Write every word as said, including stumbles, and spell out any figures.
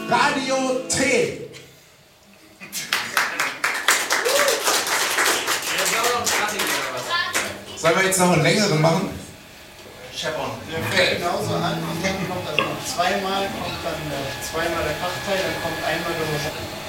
Radio T. Sollen wir jetzt noch einen längeren machen? Scheppern. Der fängt genauso an und dann kommt also noch zweimal, kommt dann äh, zweimal der Kraftteil, dann kommt einmal der